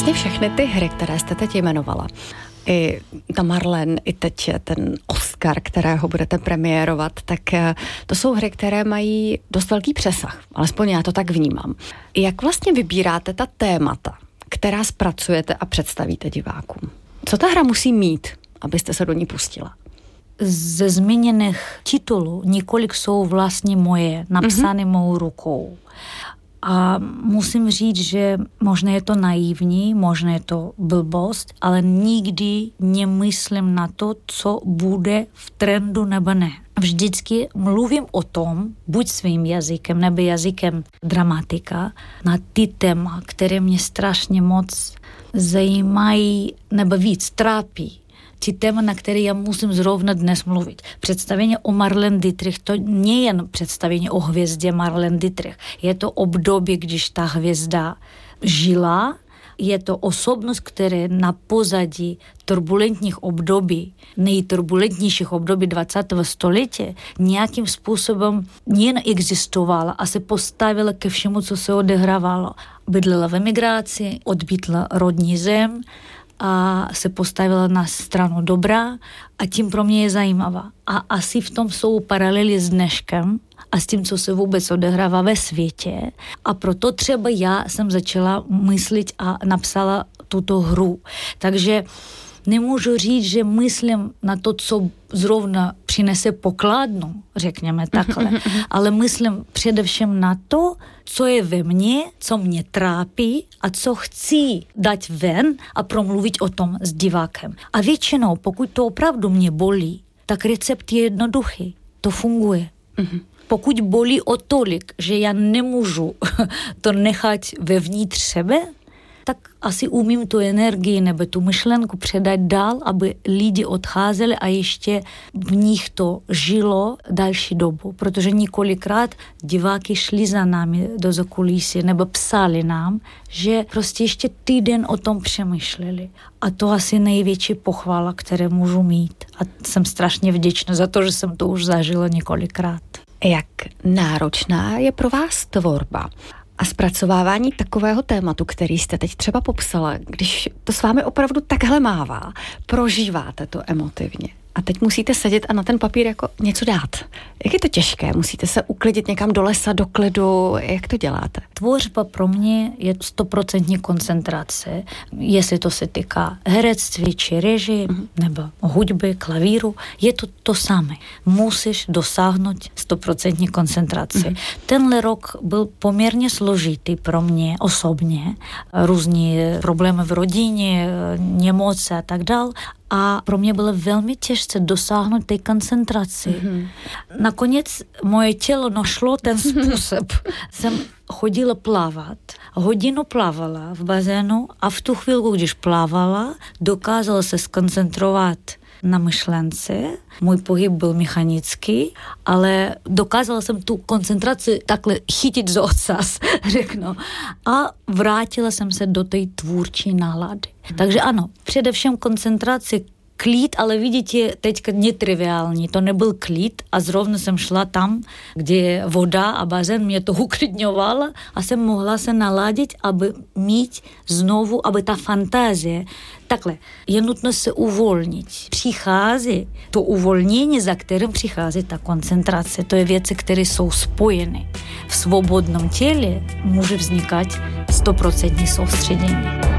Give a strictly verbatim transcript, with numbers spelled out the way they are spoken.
Vlastně všechny ty hry, které jste teď jmenovala, i ta Marlene, i teď ten Oscar, kterého budete premiérovat, tak to jsou hry, které mají dost velký přesah, alespoň já to tak vnímám. Jak vlastně vybíráte ta témata, která zpracujete a představíte divákům? Co ta hra musí mít, abyste se do ní pustila? Ze zmíněných titulů několik jsou vlastně moje, napsané mm-hmm. mou rukou. A musím říct, že možná je to naivní, možná je to blbost, ale nikdy nemyslím na to, co bude v trendu nebo ne. Vždycky mluvím o tom, buď svým jazykem nebo jazykem dramatika, na ty téma, které mě strašně moc zajímají nebo víc trápí. Ty téma, na které já musím zrovna dnes mluvit. Představení o Marlene Dietrich, to nejen představení o hvězdě Marlene Dietrich. Je to období, když ta hvězda žila. Je to osobnost, která na pozadí turbulentních období, nejturbulentnějších období dvacátého století, nějakým způsobem nejen existovala a se postavila ke všemu, co se odehrávalo. Bydlela v emigraci, odbytla rodní zem, a se postavila na stranu dobra a tím pro mě je zajímavá. A asi v tom jsou paralely s dneškem a s tím, co se vůbec odehrává ve světě. A proto třeba já jsem začala myslet a napsala tuto hru. Takže nemůžu říct, že myslím na to, co zrovna přinese pokladnu, řekněme takhle, ale myslím především na to, co je ve mně, co mě trápí a co chci dát ven a promluvit o tom s divákem. A většinou, pokud to opravdu mě bolí, tak recept je jednoduchý. To funguje. Pokud bolí o tolik, že já nemůžu to nechat vevnitř sebe, tak asi umím tu energii nebo tu myšlenku předat dál, aby lidi odcházeli a ještě v nich to žilo další dobu. Protože několikrát diváky šli za námi do zákulisí nebo psali nám, že prostě ještě týden o tom přemýšleli. A to asi největší pochvala, které můžu mít. A jsem strašně vděčná za to, že jsem to už zažila několikrát. Jak náročná je pro vás tvorba a zpracovávání takového tématu, který jste teď třeba popsala, když to s vámi opravdu takhle mává, prožíváte to emotivně a teď musíte sedět a na ten papír jako něco dát. Jak je to těžké? Musíte se uklidit někam do lesa, do klidu? Jak to děláte? Tvořba pro mě je stoprocentní koncentrace, jestli to se týká herectví či režii, mm-hmm. nebo hudby, klavíru, je to to samé. Musíš dosáhnout stoprocentní koncentrace. Mm-hmm. Tenhle rok byl poměrně složitý pro mě osobně. Různí problémy v rodině, nemoci a tak dál. A pro mě bylo velmi těžké dosáhnout té koncentraci. Mm-hmm. Nakonec moje tělo našlo ten způsob. Jsem chodila plavat, hodinu plavala v bazénu a v tu chvilku, když plavala, dokázala se skoncentrovat na myšlence. Můj pohyb byl mechanický, ale dokázala jsem tu koncentraci takhle chytit z ocas, řeknu. A vrátila jsem se do té tvůrčí nálady. Hmm. Takže ano, především koncentraci, klid, ale vidíte, teďka netriviální. To nebyl klid a zrovna jsem šla tam, kde je voda a bazén, mě to uklidňovala a jsem mohla se naladit, aby mít znovu, aby ta fantazie. Takhle, je nutno se uvolnit. Přichází to uvolnění, za kterým přichází ta koncentrace. To je věci, které jsou spojeny. V svobodném těle může vznikat stoprocentní soustředění.